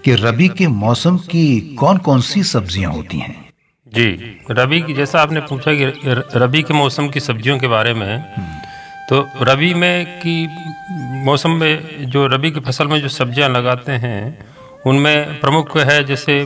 कि रबी के मौसम की कौन कौन सी सब्जियां होती हैं। जी, रबी की जैसा आपने पूछा कि रबी के मौसम की सब्जियों के बारे में, तो रबी में की मौसम में जो रबी की फसल में जो सब्जियां लगाते हैं उनमें प्रमुख है जैसे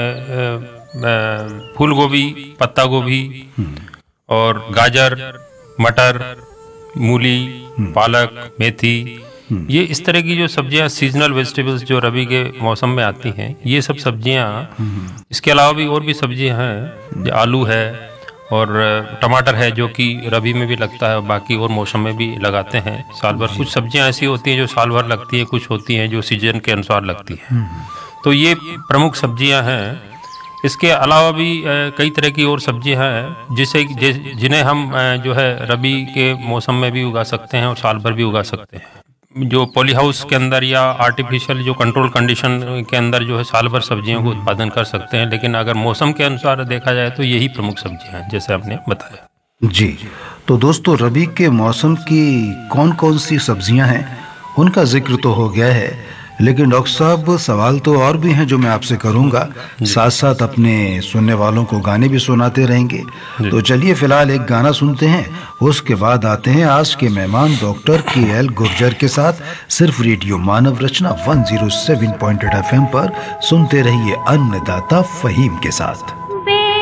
फूल गोभी, पत्ता गोभी और गाजर, मटर, मूली, पालक, मेथी, ये इस तरह की जो सब्जियां सीजनल वेजिटेबल्स जो रबी के मौसम में आती हैं, ये सब सब्जियां, इसके अलावा भी और भी सब्जियां हैं, आलू है और टमाटर है जो कि रबी में भी लगता है और बाकी और मौसम में भी लगाते हैं साल भर। कुछ सब्जियां ऐसी होती हैं जो साल भर लगती हैं, कुछ होती हैं जो सीजन के अनुसार लगती हैं। तो ये प्रमुख सब्जियां हैं। इसके अलावा भी कई तरह की और सब्जियां हैं जिन्हें हम जो है रबी के मौसम में भी उगा सकते हैं और साल भर भी उगा सकते हैं। जो पॉली हाउस के अंदर या आर्टिफिशियल जो कंट्रोल कंडीशन के अंदर जो है साल भर सब्जियों को उत्पादन कर सकते हैं, लेकिन अगर मौसम के अनुसार देखा जाए तो यही प्रमुख सब्जियां हैं जैसे आपने बताया। जी, तो दोस्तों रबी के मौसम की कौन कौन सी सब्जियां हैं उनका जिक्र तो हो गया है, लेकिन डॉक्टर साहब सवाल तो और भी हैं जो मैं आपसे करूंगा, साथ साथ अपने सुनने वालों को गाने भी सुनाते रहेंगे। तो चलिए फिलहाल एक गाना सुनते हैं, उसके बाद आते हैं आज के मेहमान डॉक्टर KL गुर्जर के साथ। सिर्फ रेडियो मानव रचना 107.8 FM पर सुनते रहिए अन्नदाता फहीम के साथ।